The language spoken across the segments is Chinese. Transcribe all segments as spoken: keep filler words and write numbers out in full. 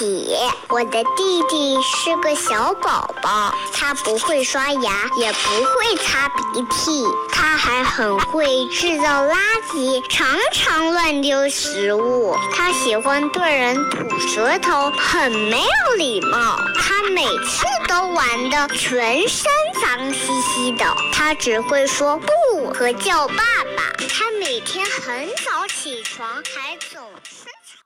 起。我的弟弟是个小宝宝，他不会刷牙，也不会擦鼻涕，他还很会制造垃圾，常常乱丢食物。他喜欢对人吐舌头，很没有礼貌。他每次都玩得全身脏兮兮的，他只会说不和叫爸爸。他每天很早起床，还总是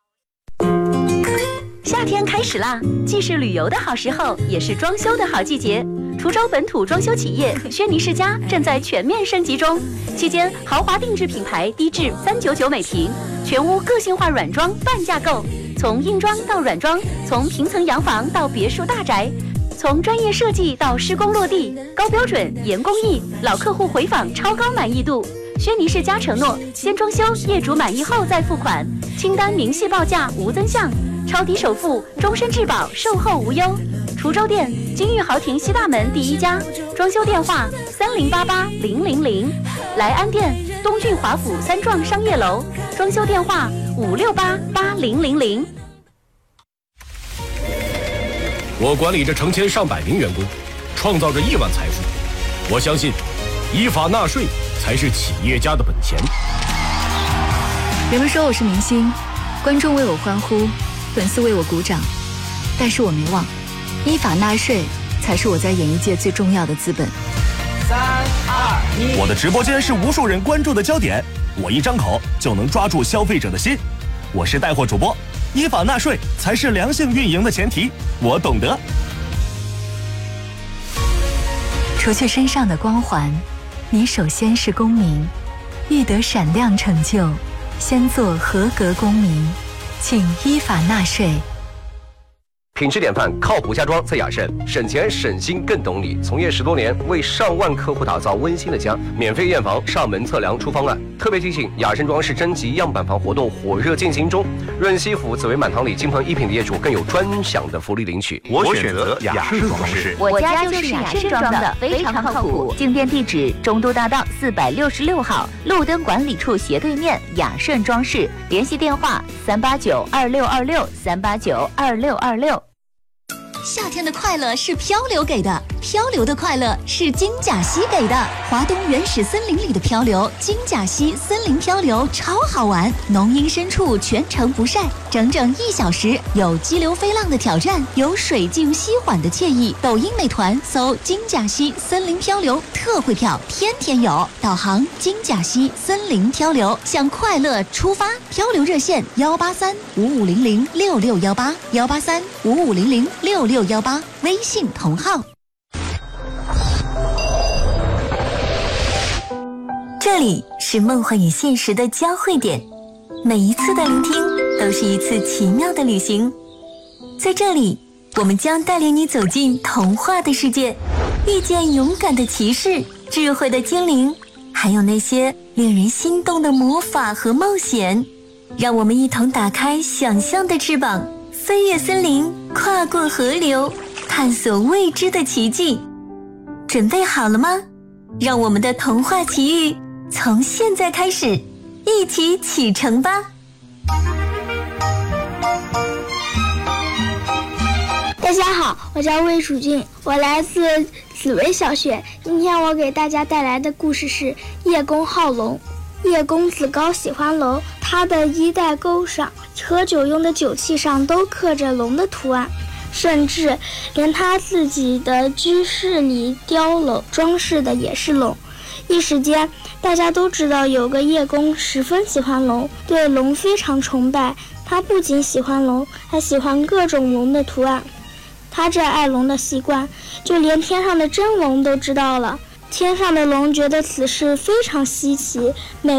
夏天开始啦，既是旅游的好时候，也是装修的好季节。滁州本土装修企业轩尼诗家正在全面升级中，期间豪华定制品牌低至三九九每平，全屋个性化软装半价购，从硬装到软装，从平层洋房到别墅大宅，从专业设计到施工落地，高标准严工艺，老客户回访超高满意度。轩尼诗家承诺，先装修，业主满意后再付款，清单明细报价无增项，超低首付，终身质保，售后无忧。滁州店金玉豪庭西大门第一家，装修电话三零八八零零零。莱安店东郡华府三幢商业楼，装修电话五六八八零零零。 我管理着成千上百名员工，创造着亿万财富。我相信，依法纳税才是企业家的本钱。 人们说我是明星，观众为我欢呼，粉丝为我鼓掌，但是我没忘，依法纳税才是我在演艺界最重要的资本。 三二一，我的直播间是无数人关注的焦点，我一张口就能抓住消费者的心。我是带货主播，依法纳税才是良性运营的前提，我懂得。 除去身上的光环，你首先是公民，欲得闪亮成就，先做合格公民，请依法纳税。 品质典范，靠谱家装在雅盛，省钱省心更懂你。从业十多年，为上万客户打造温馨的家，免费验房、上门测量出方案。特别提醒，雅盛装饰征集样板房活动火热进行中，润西府紫薇满堂里金鹏一品的业主更有专享的福利领取。 我选择雅盛装饰， 我家就是雅盛装的，非常靠谱。进店地址：中都大道四百六十六号，路灯管理处斜对面，雅盛装饰。联系电话：三八九二六二六三八九二六二六。 夏天的快乐是漂流给的，漂流的快乐是金甲溪给的。华东原始森林里的漂流，金甲溪森林漂流超好玩，浓荫深处全程不晒，整整一小时，有激流飞浪的挑战，有水静溪缓的惬意。抖音美团搜金甲溪森林漂流，特惠票天天有。导航金甲溪森林漂流，向快乐出发。漂流热线幺八三五五零零六六幺八幺八三五五零零六六幺八，微信同号。 这里是梦幻与现实的交汇点，每一次的聆听都是一次奇妙的旅行。在这里，我们将带领你走进童话的世界，遇见勇敢的骑士、智慧的精灵，还有那些令人心动的魔法和冒险。让我们一同打开想象的翅膀，飞越森林，跨过河流，探索未知的奇迹。准备好了吗？让我们的童话奇遇从现在开始，一起启程吧！ 大家好，我叫魏楚俊，我来自紫薇小学。今天我给大家带来的故事是叶公好龙。叶公子高喜欢龙，他的衣带钩上、喝酒用的酒器上都刻着龙的图案，甚至连他自己的居室里雕龙装饰的也是龙。一时间，大家都知道有个叶公十分喜欢龙，对龙非常崇拜。他不仅喜欢龙，还喜欢各种龙的图案。他这爱龙的习惯，就连天上的真龙都知道了。天上的龙觉得此事非常稀奇，每